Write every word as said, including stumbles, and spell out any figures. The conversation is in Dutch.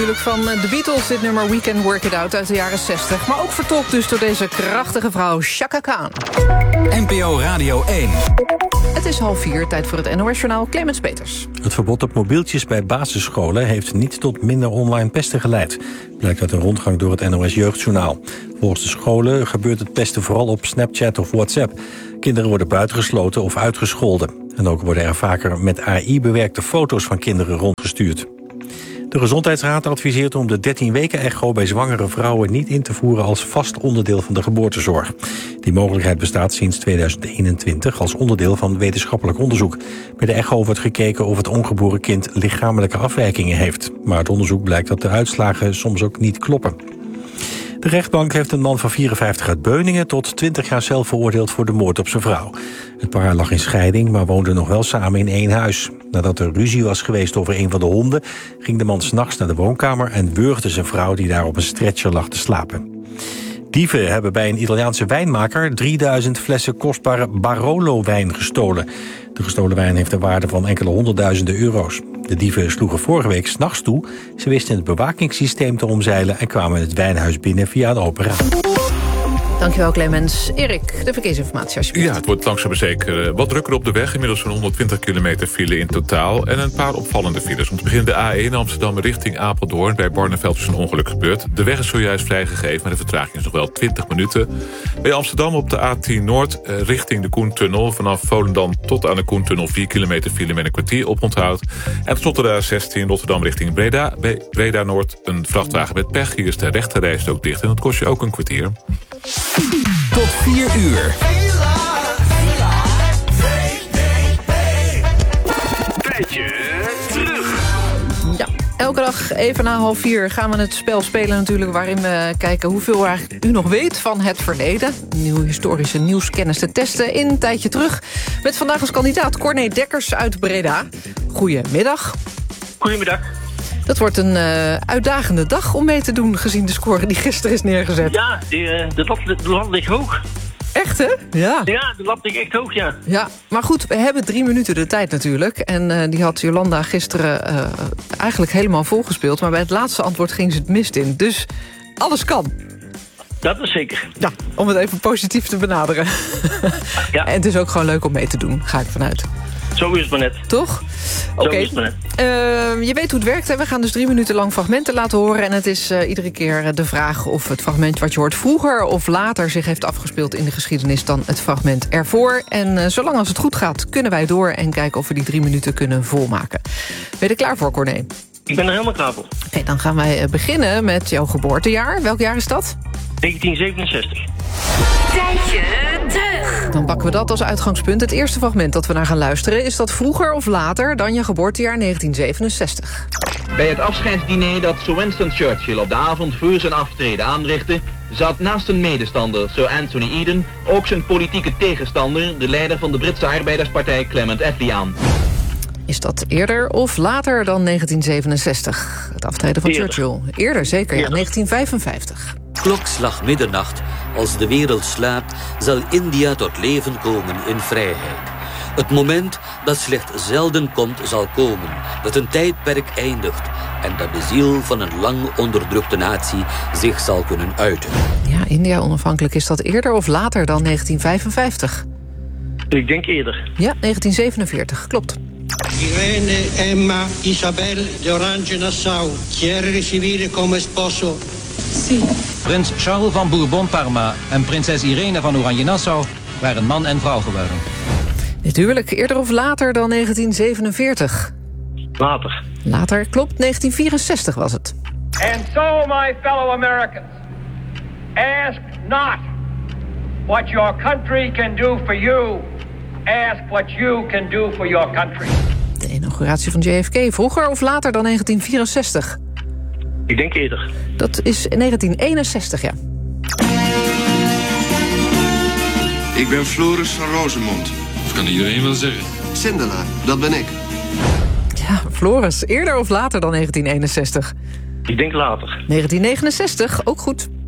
Van de Beatles, dit nummer We Can Work It Out uit de jaren zestig. Maar ook vertolkt dus door deze krachtige vrouw Chaka Khan. N P O Radio één. Het is half vier, tijd voor het N O S-journaal. Clemens Peters. Het verbod op mobieltjes bij basisscholen heeft niet tot minder online pesten geleid. Blijkt uit een rondgang door het N O S-jeugdjournaal. Volgens de scholen gebeurt het pesten vooral op Snapchat of WhatsApp. Kinderen worden buitengesloten of uitgescholden. En ook worden er vaker met A I bewerkte foto's van kinderen rondgestuurd. De Gezondheidsraad adviseert om de dertien weken echo bij zwangere vrouwen niet in te voeren als vast onderdeel van de geboortezorg. Die mogelijkheid bestaat sinds tweeduizend eenentwintig als onderdeel van wetenschappelijk onderzoek. Bij de echo wordt gekeken of het ongeboren kind lichamelijke afwijkingen heeft. Maar uit onderzoek blijkt dat de uitslagen soms ook niet kloppen. De rechtbank heeft een man van vierenvijftig uit Beuningen tot twintig jaar cel veroordeeld voor de moord op zijn vrouw. Het paar lag in scheiding, maar woonde nog wel samen in één huis. Nadat er ruzie was geweest over een van de honden, ging de man 's nachts naar de woonkamer en wurgde zijn vrouw die daar op een stretcher lag te slapen. Dieven hebben bij een Italiaanse wijnmaker drieduizend flessen kostbare Barolo-wijn gestolen. De gestolen wijn heeft een waarde van enkele honderdduizenden euro's. De dieven sloegen vorige week 's nachts toe. Ze wisten het bewakingssysteem te omzeilen en kwamen het wijnhuis binnen via een open raam. Dankjewel, Clemens. Erik, de verkeersinformatie alsjeblieft. Ja, het wordt langzaam maar zeker wat drukker op de weg. Inmiddels zo'n honderdtwintig kilometer file in totaal. En een paar opvallende files. Om te beginnen de A één Amsterdam richting Apeldoorn. Bij Barneveld is een ongeluk gebeurd. De weg is zojuist vrijgegeven, maar de vertraging is nog wel twintig minuten. Bij Amsterdam op de A tien Noord eh, richting de Koentunnel. Vanaf Volendam tot aan de Koentunnel vier kilometer file met een kwartier oponthoud. En tot de A zestien Rotterdam richting Breda. Bij Breda Noord een vrachtwagen met pech. Hier is de rechterrijstrook dicht en dat kost je ook een kwartier. Tot vier uur. Tijdje terug. Ja, elke dag even na half vier gaan we het spel spelen natuurlijk, waarin we kijken hoeveel eigenlijk u nog weet van het verleden. Nieuwe historische nieuwskennis te testen in een tijdje terug. Met vandaag als kandidaat Corné Dekkers uit Breda. Goedemiddag. Goedemiddag. Dat wordt een uh, uitdagende dag om mee te doen, gezien de score die gisteren is neergezet. Ja, die, uh, de, lat, de lat ligt hoog. Echt, hè? Ja. Ja, de lat ligt echt hoog, ja. Ja, maar goed, we hebben drie minuten de tijd natuurlijk. En uh, die had Jolanda gisteren uh, eigenlijk helemaal volgespeeld. Maar bij het laatste antwoord ging ze het mist in. Dus alles kan. Dat is zeker. Ja, om het even positief te benaderen. Ja. En het is ook gewoon leuk om mee te doen, ga ik vanuit. Zo is het maar net. Toch? Oké. Okay. Uh, je weet hoe het werkt. Hè? We gaan dus drie minuten lang fragmenten laten horen. En het is uh, iedere keer de vraag of het fragment wat je hoort vroeger of later zich heeft afgespeeld in de geschiedenis dan het fragment ervoor. En uh, zolang als het goed gaat, kunnen wij door en kijken of we die drie minuten kunnen volmaken. Ben je er klaar voor, Corné? Ik ben er helemaal klaar voor. Oké, okay, dan gaan wij beginnen met jouw geboortejaar. Welk jaar is dat? negentien zevenenzestig. Tijdje terug. Dan pakken we dat als uitgangspunt. Het eerste fragment dat we naar gaan luisteren is dat vroeger of later dan je geboortejaar negentien zevenenzestig. Bij het afscheidsdiner dat Sir Winston Churchill op de avond voor zijn aftreden aanrichtte, zat naast een medestander, Sir Anthony Eden, ook zijn politieke tegenstander, de leider van de Britse arbeiderspartij Clement Attlee aan. Is dat eerder of later dan negentien zevenenzestig? Het aftreden van Eerder. Churchill. Eerder, zeker, ja. Eerder. negentien vijfenvijftig. Klokslag middernacht, als de wereld slaapt, zal India tot leven komen in vrijheid. Het moment dat slechts zelden komt, zal komen, dat een tijdperk eindigt en dat de ziel van een lang onderdrukte natie zich zal kunnen uiten. Ja, India onafhankelijk, is dat eerder of later dan negentien vijfenvijftig? Ik denk eerder. Ja, negentien zevenenveertig, klopt. Irene Emma Isabel de Orange-Nassau quiere recibire come sposo. Sí. Prins Charles van Bourbon-Parma en prinses Irene van Oranje-Nassau waren man en vrouw geworden. Dit huwelijk eerder of later dan negentien zevenenveertig? Later. Later, klopt, negentien vierenzestig was het. And so, my fellow Americans, ask not what your country can do for you. Ask what you can do for your country. De inauguratie van J F K, vroeger of later dan negentien vierenzestig? Ik denk eerder. Dat is negentien eenenzestig, ja. Ik ben Floris van Rosemond. Dat kan iedereen wel zeggen. Sindela, dat ben ik. Ja, Floris, eerder of later dan negentien eenenzestig? Ik denk later. negentien negenenzestig, ook goed.